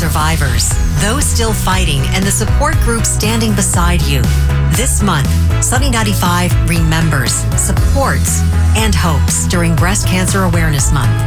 survivors, those still fighting, and the support groups standing beside you. This month, Sunny 95 remembers, supports, and hopes during Breast Cancer Awareness Month.